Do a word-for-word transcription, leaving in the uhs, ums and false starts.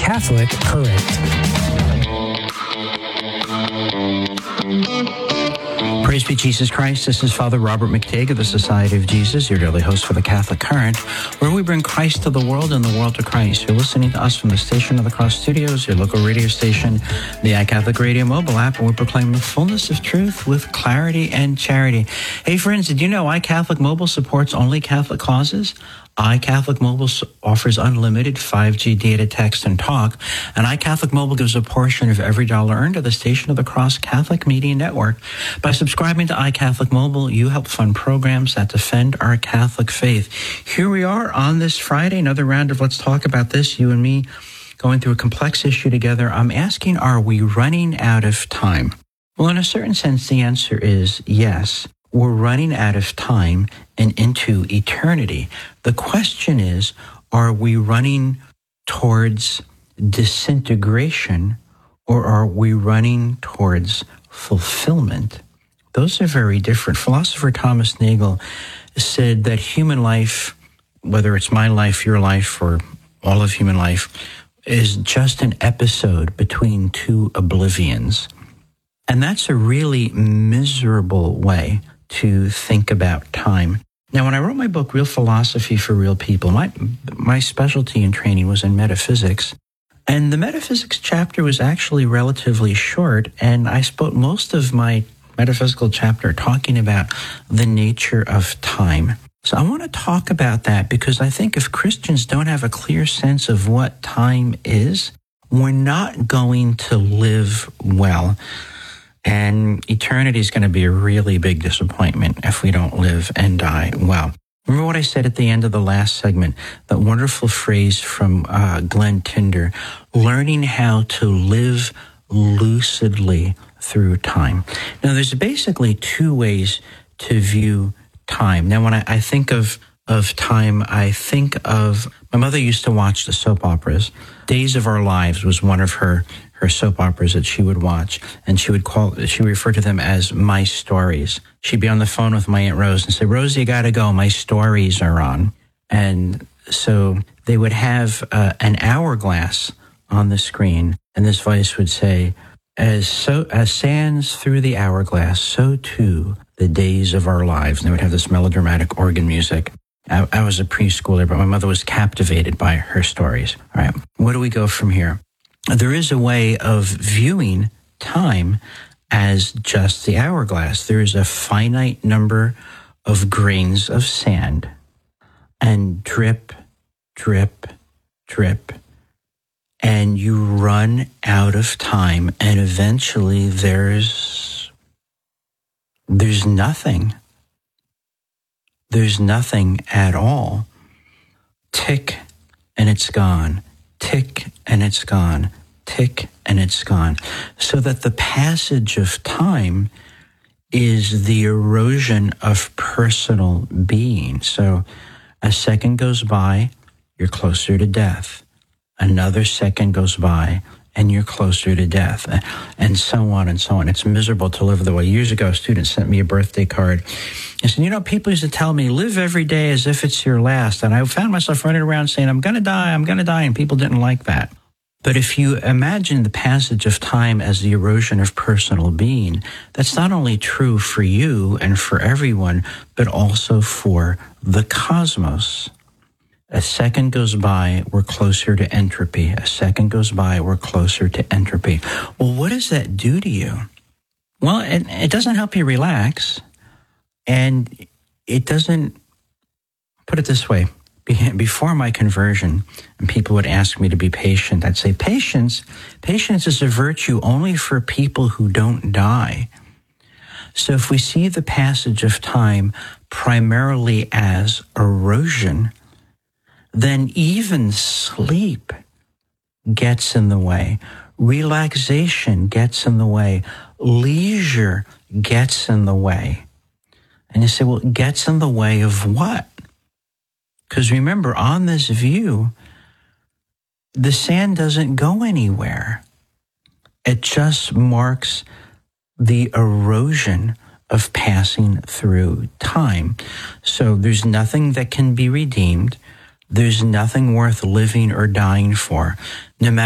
Catholic Current. Praise be Jesus Christ. This is Father Robert McTague of the Society of Jesus, your daily host for the Catholic Current, where we bring Christ to the world and the world to Christ. You're listening to us from the Station of the Cross Studios, your local radio station, the iCatholic Radio mobile app, and we proclaim the fullness of truth with clarity and charity. Hey friends, did you know iCatholic Mobile supports only Catholic causes? iCatholic Mobile offers unlimited five G data, text, and talk, and iCatholic Mobile gives a portion of every dollar earned to the Station of the Cross Catholic Media Network. By subscribing to iCatholic Mobile, you help fund programs that defend our Catholic faith. Here we are on this Friday, another round of Let's Talk About This, you and me going through a complex issue together. I'm asking, are we running out of time? Well, in a certain sense, the answer is yes. We're running out of time and into eternity. The question is, are we running towards disintegration or are we running towards fulfillment? Those are very different. Philosopher Thomas Nagel said that human life, whether it's my life, your life, or all of human life, is just an episode between two oblivions. And that's a really miserable way to think about time. Now, when I wrote my book, Real Philosophy for Real People, my my specialty in training was in metaphysics. And the metaphysics chapter was actually relatively short, and I spent most of my metaphysical chapter talking about the nature of time. So I want to talk about that because I think if Christians don't have a clear sense of what time is, we're not going to live well. And eternity is going to be a really big disappointment if we don't live and die well. Remember what I said at the end of the last segment, that wonderful phrase from uh, Glenn Tinder, learning how to live lucidly through time. Now, there's basically two ways to view time. Now, when I, I think of, of time, I think of, my mother used to watch the soap operas. Days of Our Lives was one of her her soap operas that she would watch, and she would call, she would refer to them as my stories. She'd be on the phone with my Aunt Rose and say, Rosie, you gotta go, my stories are on. And so they would have uh, an hourglass on the screen, and this voice would say, as so as sands through the hourglass, so too the days of our lives. And they would have this melodramatic organ music. I, I was a preschooler, but my mother was captivated by her stories. All right, where do we go from here? There is a way of viewing time as just the hourglass. There is a finite number of grains of sand, and drip, drip, drip, and you run out of time, and eventually there's there's nothing. There's nothing at all. Tick, and it's gone. Tick, and it's gone. Tick, and it's gone. So that the passage of time is the erosion of personal being. So a second goes by, you're closer to death. Another second goes by, and you're closer to death, and so on and so on. It's miserable to live the way. Years ago, a student sent me a birthday card. He said, you know, people used to tell me, live every day as if it's your last. And I found myself running around saying, I'm going to die, I'm going to die. And people didn't like that. But if you imagine the passage of time as the erosion of personal being, that's not only true for you and for everyone, but also for the cosmos. A second goes by, we're closer to entropy. A second goes by, we're closer to entropy. Well, what does that do to you? Well, it, it doesn't help you relax. And it doesn't, put it this way, before my conversion, and people would ask me to be patient, I'd say, patience, patience is a virtue only for people who don't die. So if we see the passage of time primarily as erosion, then even sleep gets in the way. Relaxation gets in the way. Leisure gets in the way. And you say, well, it gets in the way of what? Because remember, on this view, the sand doesn't go anywhere. It just marks the erosion of passing through time. So there's nothing that can be redeemed. There's nothing worth living or dying for, no matter